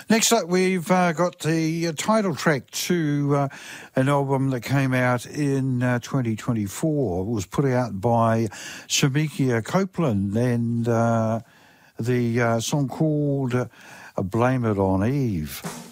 Next up, we've got the title track to an album that came out in 2024. It was put out by Shemekia Copeland, and the song called Blame It on Eve.